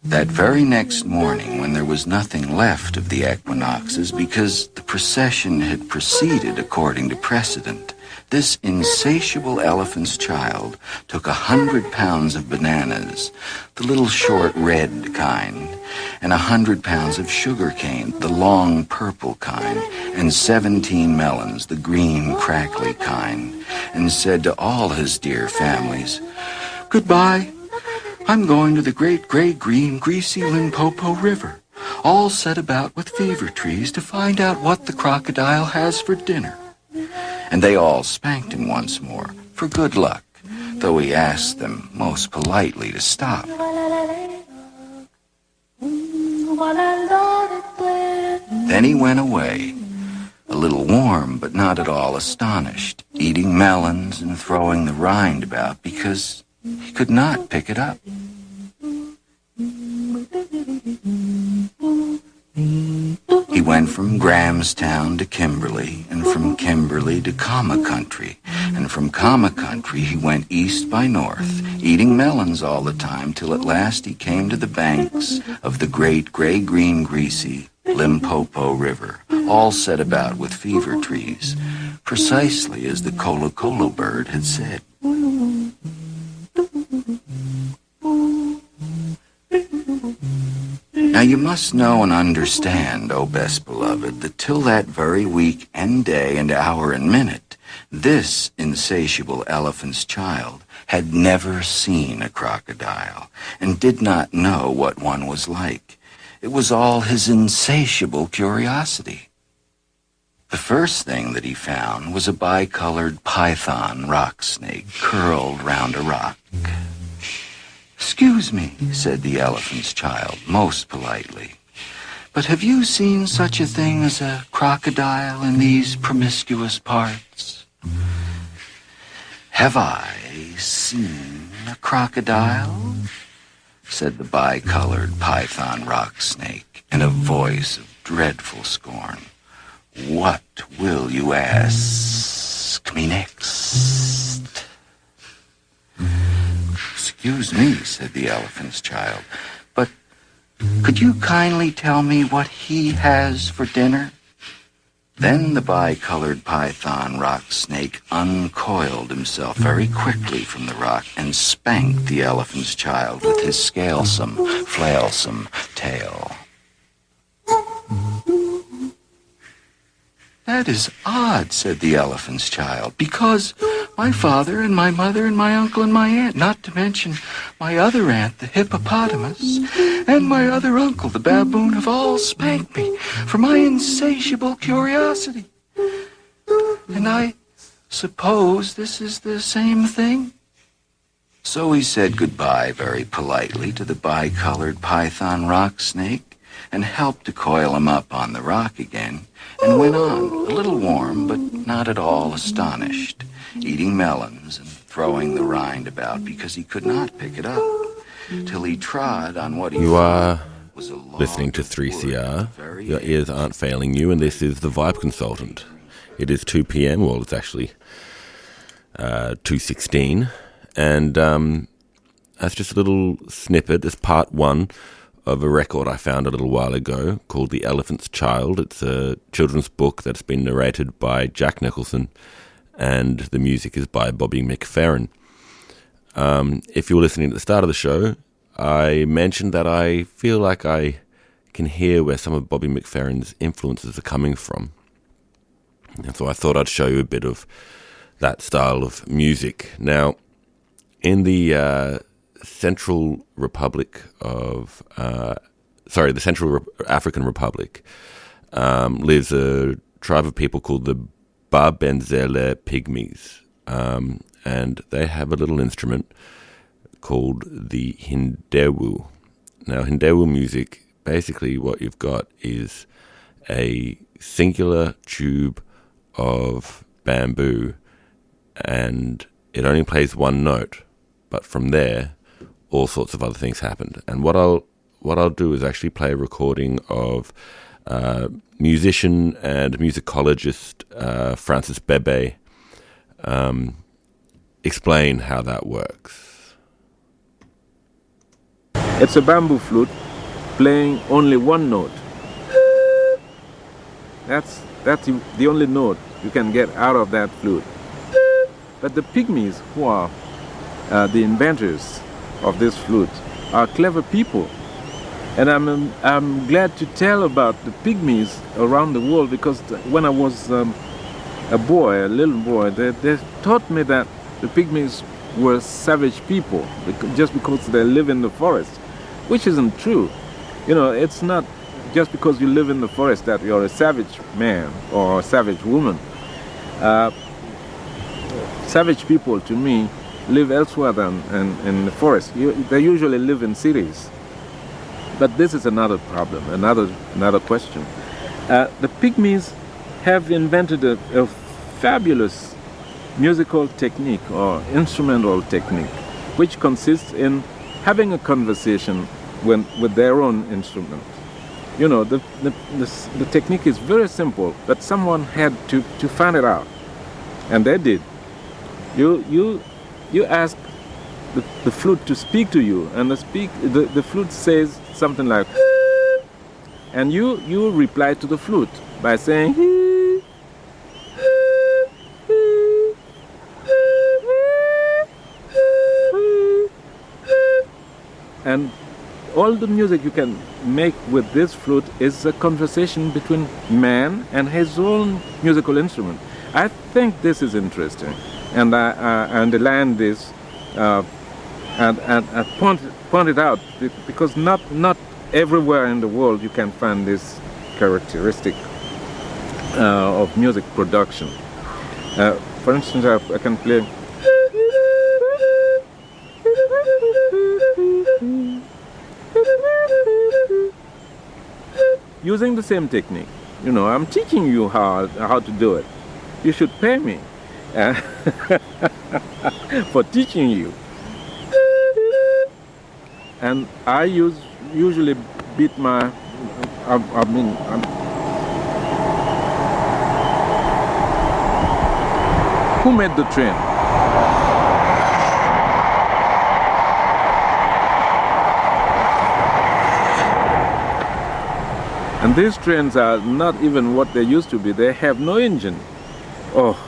That very next morning, when there was nothing left of the equinoxes because the procession had proceeded according to precedent, this insatiable elephant's child took 100 pounds of bananas, the little short red kind, and 100 pounds of sugar cane, the long purple kind, and 17 melons, the green crackly kind, and said to all his dear families, "Goodbye. I'm going to the great gray green greasy Limpopo River, all set about with fever trees to find out what the crocodile has for dinner." And they all spanked him once more, for good luck, though he asked them most politely to stop. Then he went away, a little warm but not at all astonished, eating melons and throwing the rind about because he could not pick it up. He went from Grahamstown to Kimberley, and from Kimberley to Kama Country, and from Kama Country he went east by north, eating melons all the time, till at last he came to the banks of the great gray-green greasy Limpopo River, all set about with fever trees, precisely as the Colo-Colo bird had said. Now you must know and understand, O best beloved, that till that very week and day and hour and minute, this insatiable elephant's child had never seen a crocodile and did not know what one was like. It was all his insatiable curiosity. The first thing that he found was a bicolored python rock snake curled round a rock. "Excuse me," said the elephant's child most politely, "but have you seen such a thing as a crocodile in these promiscuous parts?" "Have I seen a crocodile?" said the bicolored python rock snake in a voice of dreadful scorn. "What will you ask me next?" "Excuse me," said the elephant's child, "but could you kindly tell me what he has for dinner?" Then the bicolored python rock snake uncoiled himself very quickly from the rock and spanked the elephant's child with his scalesome, flailsome tail. "That is odd," said the elephant's child, "because my father and my mother and my uncle and my aunt, not to mention my other aunt, the hippopotamus, and my other uncle, the baboon, have all spanked me for my insatiable curiosity. And I suppose this is the same thing?" So he said goodbye very politely to the bicolored python rock snake and helped to coil him up on the rock again, and went on, a little warm but not at all astonished, eating melons and throwing the rind about because he could not pick it up, till he trod on what he thought was a log. Listening to 3CR, your ears aren't failing you, and this is The Vibe Consultant. It is 2 p.m, well, it's actually 2:16, and that's just a little snippet. It's part one of a record I found a little while ago called The Elephant's Child. It's a children's book that's been narrated by Jack Nicholson, and the music is by Bobby McFerrin. If you were listening at the start of the show, I mentioned that I feel like I can hear where some of Bobby McFerrin's influences are coming from. And so I thought I'd show you a bit of that style of music. Now, in the Central African Republic, lives a tribe of people called the Babenzele Pygmies, and they have a little instrument called the Hindewu. Now, Hindewu music, basically what you've got is a singular tube of bamboo, and it only plays one note, but from there all sorts of other things happened. And what I'll do is actually play a recording of musician and musicologist Francis Bebe explain how that works. It's a bamboo flute playing only one note. That's the only note you can get out of that flute. But the pygmies, who are the inventors of this flute, are clever people. And I'm glad to tell about the pygmies around the world, because when I was a little boy, they taught me that the pygmies were savage people just because they live in the forest, which isn't true. You know, it's not just because you live in the forest that you're a savage man or a savage woman. Savage people, to me, live elsewhere than in the forest. They usually live in cities. But this is another problem, another question. The pygmies have invented a fabulous musical technique or instrumental technique, which consists in having a conversation with their own instrument. You know, the technique is very simple, but someone had to find it out, and they did. You ask the flute to speak to you, and the flute says something like, and you reply to the flute by saying, and all the music you can make with this flute is a conversation between man and his own musical instrument. I think this is interesting, and I underline this and point it out, because not everywhere in the world you can find this characteristic of music production. For instance, I can play. Using the same technique. You know, I'm teaching you how to do it. You should pay me for teaching you. And I usually beat my, who made the train? And these trains are not even what they used to be. They have no engine. Oh,